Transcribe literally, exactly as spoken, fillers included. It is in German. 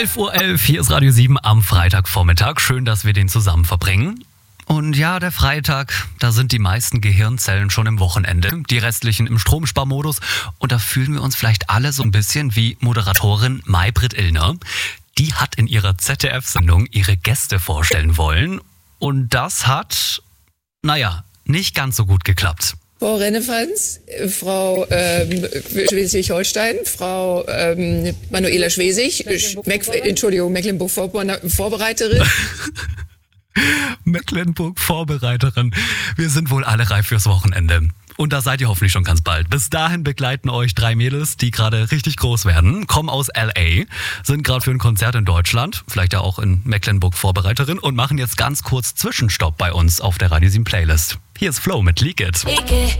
elf Uhr elf, hier ist Radio sieben am Freitagvormittag. Schön, dass wir den zusammen verbringen. Und ja, der Freitag, da sind die meisten Gehirnzellen schon im Wochenende, die restlichen im Stromsparmodus. Und da fühlen wir uns vielleicht alle so ein bisschen wie Moderatorin Maybrit Illner. Die hat in ihrer Z D F-Sendung ihre Gäste vorstellen wollen. Und das hat, naja, nicht ganz so gut geklappt. Frau Rennefanz, Frau ähm, Schleswig-Holstein, Frau ähm, Manuela Schwesig, Meck, Entschuldigung, Mecklenburg-Vorbereiterin. Mecklenburg-Vorbereiterin. Wir sind wohl alle reif fürs Wochenende. Und da seid ihr hoffentlich schon ganz bald. Bis dahin begleiten euch drei Mädels, die gerade richtig groß werden, kommen aus L A, sind gerade für ein Konzert in Deutschland, vielleicht ja auch in Mecklenburg-Vorbereiterin und machen jetzt ganz kurz Zwischenstopp bei uns auf der Radio sieben Playlist. Hier ist Flo mit Leak It.